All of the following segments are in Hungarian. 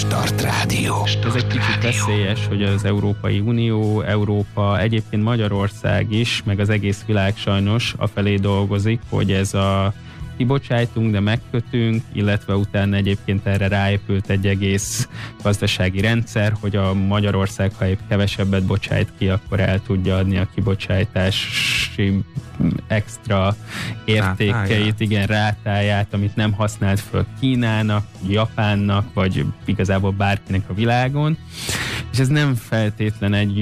Start Rádió. Ez egy kicsit veszélyes, hogy az Európai Unió, Európa, egyébként Magyarország is, meg az egész világ sajnos afelé dolgozik, hogy ez a kibocsájtunk, de megkötünk, illetve utána egyébként erre ráépült egy egész gazdasági rendszer, hogy a Magyarország, ha épp kevesebbet bocsájt ki, akkor el tudja adni a kibocsátási extra értékeit, igen, rátáját, amit nem használt föl Kínának, Japánnak, vagy igazából bárkinek a világon. És ez nem feltétlen egy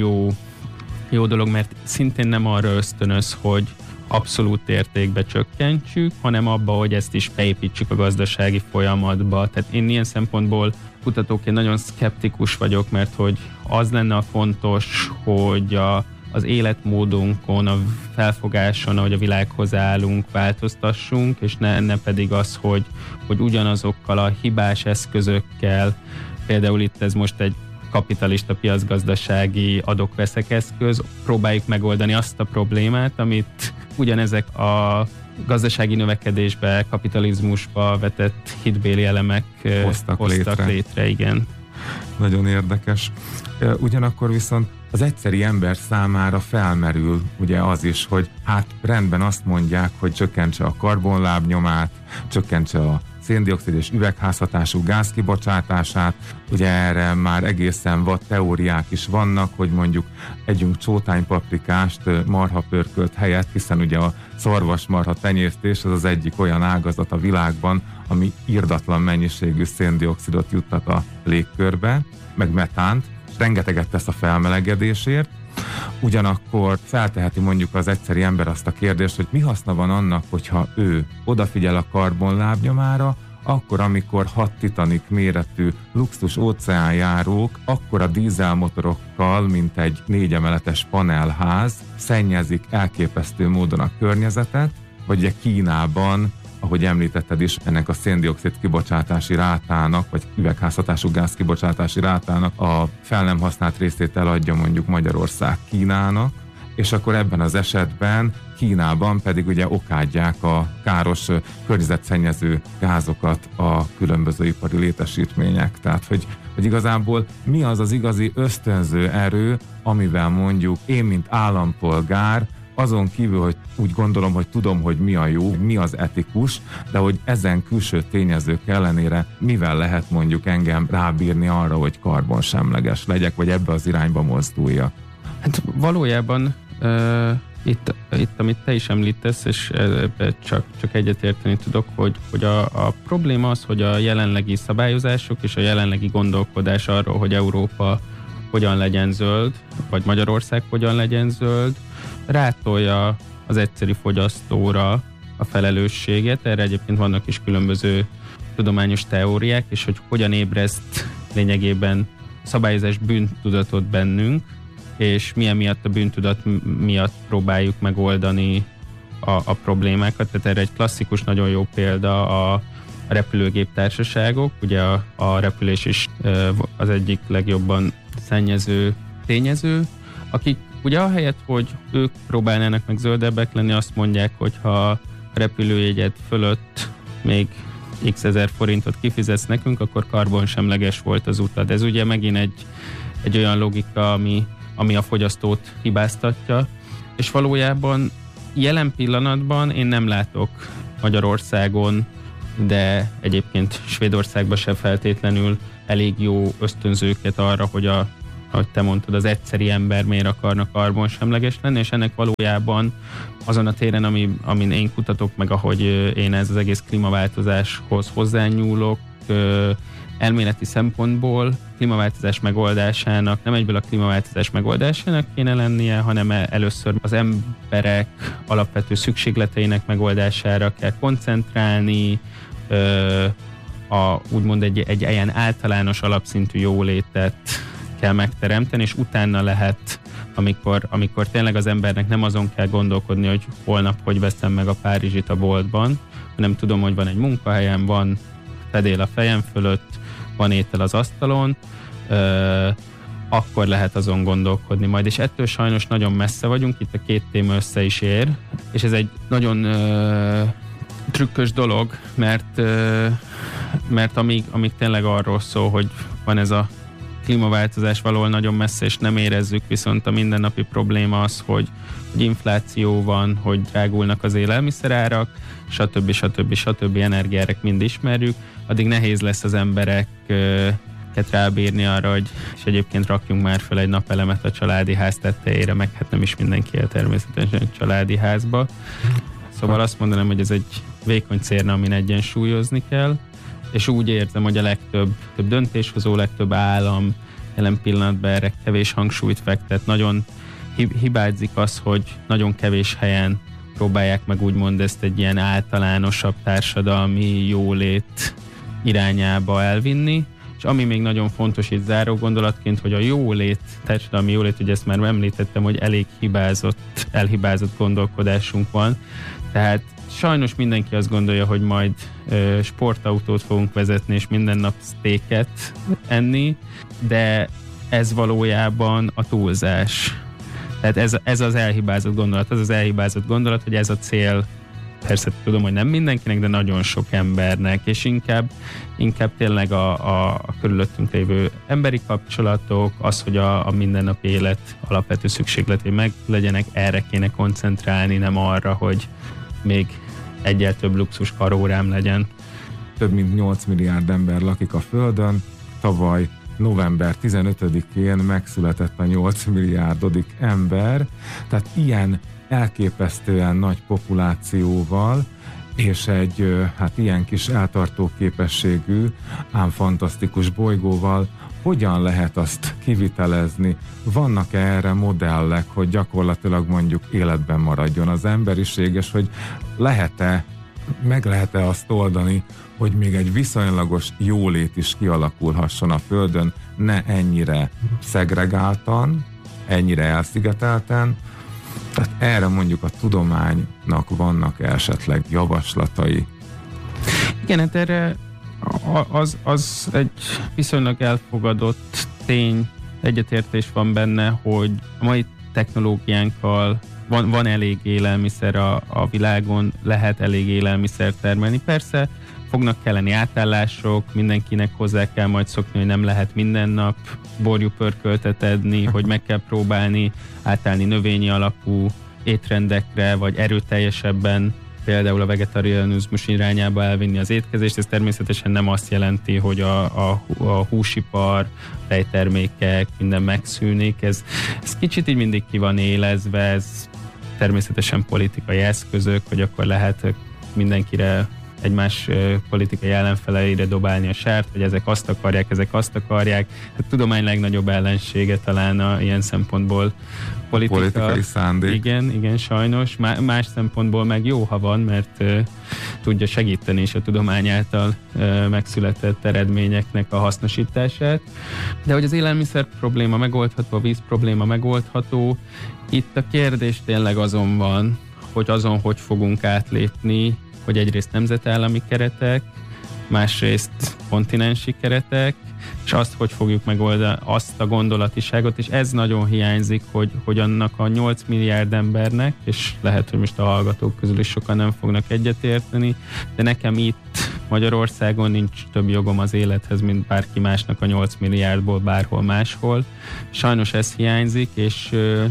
jó dolog, mert szintén nem arra ösztönöz, hogy abszolút értékbe csökkentsük, hanem abba, hogy ezt is beépítsük a gazdasági folyamatba. Tehát én ilyen szempontból kutatóként nagyon szkeptikus vagyok, mert hogy az lenne a fontos, hogy az életmódunkon, a felfogáson, ahogy a világhoz állunk, változtassunk, és ne pedig az, hogy ugyanazokkal a hibás eszközökkel, például itt ez most egy kapitalista piacgazdasági adok-veszek eszköz, próbáljuk megoldani azt a problémát, amit ugyanezek a gazdasági növekedésbe, kapitalizmusba vetett hitbéli elemek hoztak létre, igen. Nagyon érdekes. Ugyanakkor viszont az egyszeri ember számára felmerül ugye az is, hogy hát rendben azt mondják, hogy csökkentse a karbonlábnyomát, csökkentse a szén-dioxid és üvegházhatású gáz kibocsátását. Ugye erre már egészen vad teóriák is vannak, hogy mondjuk együnk csótánypaprikást marhapörkölt helyett, hiszen ugye a szarvasmarha tenyésztés az egyik olyan ágazat a világban, ami irdatlan mennyiségű szén-dioxidot juttat a légkörbe, meg metánt, rengeteget tesz a felmelegedésért. Ugyanakkor felteheti mondjuk az egyszeri ember azt a kérdést, hogy mi haszna van annak, hogyha ő odafigyel a karbonlábnyomára, akkor, amikor 6 Titanic méretű luxus óceánjárók akkora dízelmotorokkal, mint egy 4 emeletes panelház szennyezik elképesztő módon a környezetet, vagy ugye Kínában, ahogy említetted is, ennek a szén-dioxid kibocsátási rátának, vagy üvegházhatású gáz kibocsátási rátának a fel nem használt részét eladja mondjuk Magyarország Kínának, és akkor ebben az esetben Kínában pedig ugye okádják a káros környezetszennyező gázokat a különböző ipari létesítmények. Tehát, hogy igazából mi az az igazi ösztönző erő, amivel mondjuk én, mint állampolgár, azon kívül, hogy úgy gondolom, hogy tudom, hogy mi a jó, mi az etikus, de hogy ezen külső tényezők ellenére mivel lehet mondjuk engem rábírni arra, hogy karbonsemleges legyek, vagy ebbe az irányba mozduljak. Hát valójában itt, amit te is említesz, és csak egyetérteni tudok, hogy a probléma az, hogy a jelenlegi szabályozások és a jelenlegi gondolkodás arról, hogy Európa hogyan legyen zöld, vagy Magyarország hogyan legyen zöld, rátolja az egyszeri fogyasztóra a felelősséget. Erre egyébként vannak is különböző tudományos teóriák, és hogy hogyan ébreszt lényegében szabályozás bűntudatot bennünk, és milyen miatt a bűntudat miatt próbáljuk megoldani a problémákat. Tehát erre egy klasszikus, nagyon jó példa a repülőgép társaságok. Ugye a repülés is az egyik legjobban szennyező tényező, akik ugye ahelyett, hogy ők próbálnának meg zöldebbek lenni, azt mondják, hogy ha a repülőjegyet fölött még x ezer forintot kifizetsz nekünk, akkor karbonsemleges volt az utad. Ez ugye megint egy olyan logika, ami a fogyasztót hibáztatja, és valójában jelen pillanatban én nem látok Magyarországon, de egyébként Svédországban sem feltétlenül elég jó ösztönzőket arra, hogy ahogy te mondtad, az egyszeri ember miért akarna karbonsemleges lenni, és ennek valójában azon a téren, amin én kutatok, meg ahogy én ez az egész klímaváltozáshoz hozzányúlok, elméleti szempontból klímaváltozás megoldásának, nem egyből a klímaváltozás megoldásának kéne lennie, hanem először az emberek alapvető szükségleteinek megoldására kell koncentrálni, úgymond egy ilyen általános alapszintű jólétet kell megteremteni, és utána lehet, amikor tényleg az embernek nem azon kell gondolkodni, hogy holnap hogy veszem meg a Párizsit a boltban, hanem tudom, hogy van egy munkahelyem, van fedél a fejem fölött, van étel az asztalon, akkor lehet azon gondolkodni majd. És ettől sajnos nagyon messze vagyunk, itt a két téma össze is ér, és ez egy nagyon trükkös dolog, mert amíg tényleg arról szól, hogy van ez a klímaváltozás valahol nagyon messze, és nem érezzük, viszont a mindennapi probléma az, hogy infláció van, hogy drágulnak az élelmiszerárak, stb. Energiárak mind ismerjük, addig nehéz lesz az embereket rábírni arra, hogy és egyébként rakjunk már fel egy napelemet a családi ház tetejére, meg hát nem is mindenki él természetesen családi házba. Szóval azt mondanám, hogy ez egy vékony cérna, amin egyensúlyozni kell, és úgy érzem, hogy a legtöbb döntéshozó, legtöbb állam jelen pillanatban erre kevés hangsúlyt fektet. Nagyon hibázik az, hogy nagyon kevés helyen próbálják meg úgymond ezt egy ilyen általánosabb társadalmi jólét irányába elvinni. És ami még nagyon fontos itt záró gondolatként, hogy a jólét, társadalmi jólét, ugye ezt már említettem, hogy elég elhibázott gondolkodásunk van. Tehát sajnos mindenki azt gondolja, hogy majd sportautót fogunk vezetni, és minden nap sztéket enni, de ez valójában a túlzás. Tehát ez az elhibázott gondolat. Az elhibázott gondolat, hogy ez a cél, persze tudom, hogy nem mindenkinek, de nagyon sok embernek, és inkább tényleg a körülöttünk lévő emberi kapcsolatok, az, hogy a mindennapi élet alapvető szükségletei meg legyenek, erre kéne koncentrálni, nem arra, hogy még egyel több luxus karórám legyen. Több mint 8 milliárd ember lakik a Földön. Tavaly november 15-én megszületett a 8 milliárdodik ember. Tehát ilyen elképesztően nagy populációval és egy ilyen kis eltartó képességű, ám fantasztikus bolygóval hogyan lehet azt kivitelezni? Vannak-e erre modellek, hogy gyakorlatilag mondjuk életben maradjon az emberiség, és hogy meg lehet-e azt oldani, hogy még egy viszonylagos jólét is kialakulhasson a Földön, ne ennyire szegregáltan, ennyire elszigetelten. Tehát erre mondjuk a tudománynak vannak esetleg javaslatai? Igen, hát erre az egy viszonylag elfogadott tény, egyetértés van benne, hogy a mai technológiánkkal van elég élelmiszer a világon, lehet elég élelmiszer termelni. Persze fognak kelleni átállások, mindenkinek hozzá kell majd szokni, hogy nem lehet minden nap borjúpörköltet edni, hogy meg kell próbálni átállni növényi alapú étrendekre, vagy erőteljesebben például a vegetarianizmus irányába elvinni az étkezést. Ez természetesen nem azt jelenti, hogy a húsipar, tejtermékek, minden megszűnik. Ez kicsit így mindig ki van élezve, ez természetesen politikai eszközök, hogy akkor lehet mindenkire egymás politikai ellenfeleire dobálni a sárt, hogy ezek azt akarják. A tudomány legnagyobb ellensége talán ilyen szempontból politikai szándék. Igen, sajnos. Más szempontból meg jó, ha van, mert tudja segíteni is a tudomány által megszületett eredményeknek a hasznosítását. De hogy az élelmiszer probléma megoldható, a víz probléma megoldható, itt a kérdés tényleg azon van, hogy fogunk átlépni, hogy egyrészt nemzetállami keretek, másrészt kontinensi keretek, és azt, hogy fogjuk megoldani azt a gondolatiságot, és ez nagyon hiányzik, hogy annak a 8 milliárd embernek, és lehet, hogy most a hallgatók közül is sokan nem fognak egyetérteni, de nekem itt Magyarországon nincs több jogom az élethez, mint bárki másnak a 8 milliárdból bárhol máshol. Sajnos ez hiányzik, és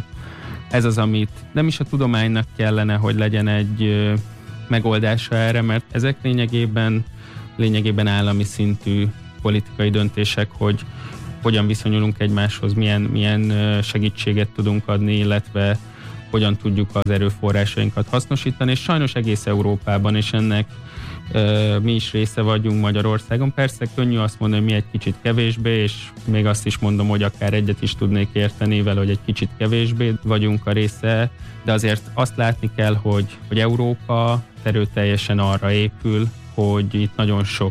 ez az, amit nem is a tudománynak kellene, hogy legyen egy megoldása erre, mert ezek lényegében állami szintű politikai döntések, hogy hogyan viszonyulunk egymáshoz, milyen segítséget tudunk adni, illetve hogyan tudjuk az erőforrásainkat hasznosítani, és sajnos egész Európában, és ennek mi is része vagyunk Magyarországon. Persze könnyű azt mondani, hogy mi egy kicsit kevésbé, és még azt is mondom, hogy akár egyet is tudnék érteni vele, hogy egy kicsit kevésbé vagyunk a része, de azért azt látni kell, hogy Európa erőteljesen arra épül, hogy itt nagyon sok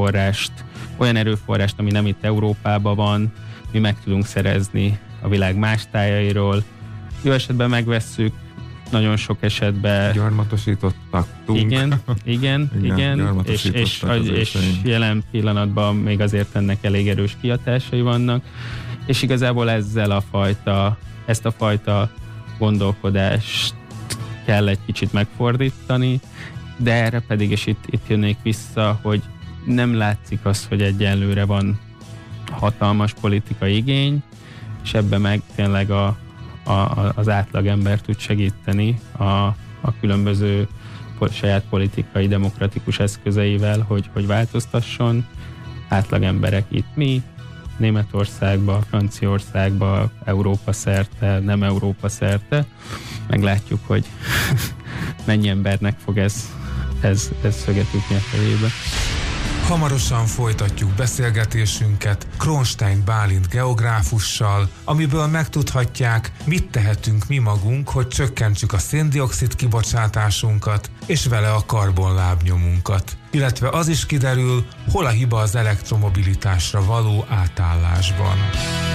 olyan erőforrást, ami nem itt Európában van, mi meg tudunk szerezni a világ más tájairól. Jó esetben megvesszük, nagyon sok esetben... Gyarmatosítottak. Igen, és jelen pillanatban még azért ennek elég erős kihatásai vannak, és igazából ezt a fajta gondolkodást kell egy kicsit megfordítani, de erre pedig, és itt jönnék vissza, hogy nem látszik az, hogy egyenlőre van hatalmas politikai igény, és ebben meg tényleg az átlagember tud segíteni a különböző saját politikai, demokratikus eszközeivel, hogy változtasson. Átlagemberek itt mi, Németországba, Franciaországba, Európa szerte, nem Európa szerte. Meglátjuk, hogy mennyi embernek fog ez szöget ütni a fejébe. Hamarosan folytatjuk beszélgetésünket Kronstein Bálint geográfussal, amiből megtudhatják, mit tehetünk mi magunk, hogy csökkentsük a szén-dioxid kibocsátásunkat, és vele a karbonlábnyomunkat. Illetve az is kiderül, hol a hiba az elektromobilitásra való átállásban.